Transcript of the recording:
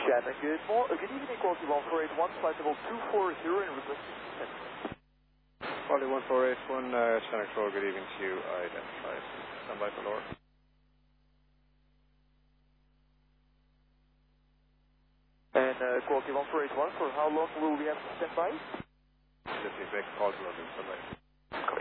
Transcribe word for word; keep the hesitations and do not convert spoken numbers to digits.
Shannon, good morning. Good evening, quality one four eight one, flight level two four zero in request. Quality one four eight one, uh, Shannon Crow, good evening to you. Identified. Stand by for Laura. And uh, quality one four eight one, for how long will we have to stand by? Just need to make a call to London, stand by.